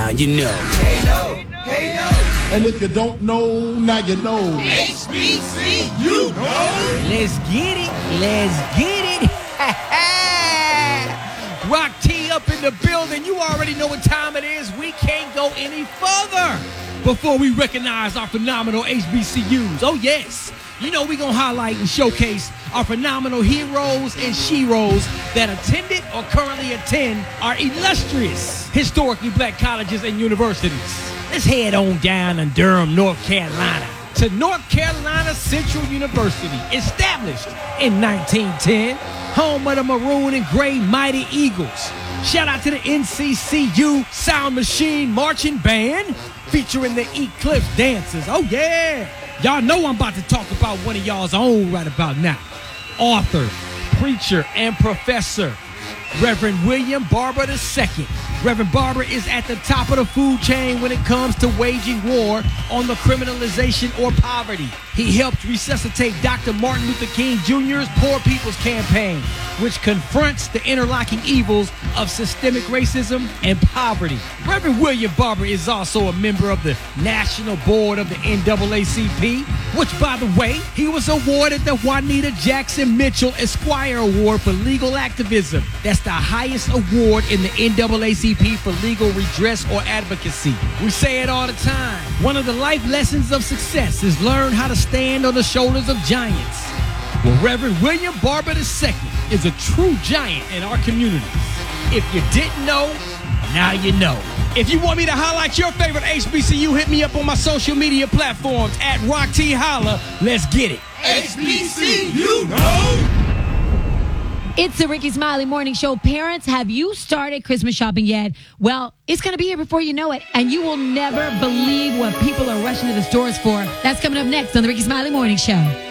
Now you know. And if you don't know, now you know. HBC, you know. Let's get it. Let's get it. Rock T up in the building. You already know what time it is. We can't go any further before we recognize our phenomenal HBCUs. Oh, yes. You know we're going to highlight and showcase our phenomenal heroes and sheroes that attended or currently attend our illustrious historically black colleges and universities. Let's head on down in Durham, North Carolina, to North Carolina Central University, established in 1910, home of the maroon and gray Mighty Eagles. Shout out to the NCCU Sound Machine Marching Band, featuring the Eclipse Dancers. Oh, yeah. Y'all know I'm about to talk about one of y'all's own right about now. Author, preacher, and professor, Reverend William Barber II. Reverend Barber is at the top of the food chain when it comes to waging war on the criminalization or poverty. He helped resuscitate Dr. Martin Luther King Jr.'s Poor People's Campaign, which confronts the interlocking evils of systemic racism and poverty. Reverend William Barber is also a member of the National Board of the NAACP, which, by the way, he was awarded the Juanita Jackson Mitchell Esquire Award for Legal Activism. That's the highest award in the NAACP for legal redress or advocacy. We say it all the time. One of the life lessons of success is learn how to stand on the shoulders of giants. Well, Reverend William Barber II is a true giant in our community. If you didn't know, now you know. If you want me to highlight your favorite HBCU, hit me up on my social media platforms at Rock T Holla. Let's get it. HBC, you know. It's the Ricky Smiley Morning Show. Parents, have you started Christmas shopping yet? Well, it's going to be here before you know it, and you will never believe what people are rushing to the stores for. That's coming up next on the Ricky Smiley Morning Show.